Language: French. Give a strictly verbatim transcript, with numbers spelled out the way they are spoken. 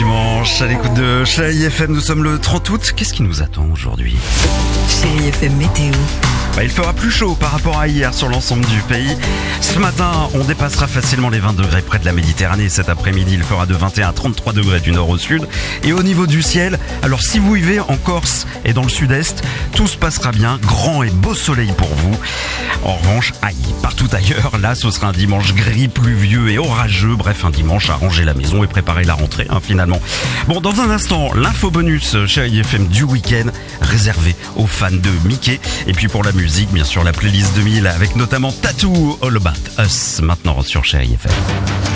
dimanche, à l'écoute de Chérie F M, nous sommes le trente août. Qu'est-ce qui nous attend aujourd'hui? Chérie F M météo. Bah, il fera plus chaud par rapport à hier sur l'ensemble du pays. Ce matin, on dépassera facilement les vingt degrés près de la Méditerranée. Cet après-midi, il fera de vingt et un à trente-trois degrés du nord au sud. Et au niveau du ciel, alors si vous vivez en Corse et dans le sud-est, tout se passera bien. Grand et beau soleil pour vous. En revanche, aïe, partout ailleurs, là, ce sera un dimanche gris, pluvieux et orageux. Bref, un dimanche à ranger la maison et préparer la rentrée, hein, finalement. Bon, dans un instant, l'info bonus Chérie F M du week-end, réservé aux fans de Mickey. Et puis pour la musique, bien sûr, la playlist deux mille avec notamment Tattoo All About Us, maintenant sur Chérie F M.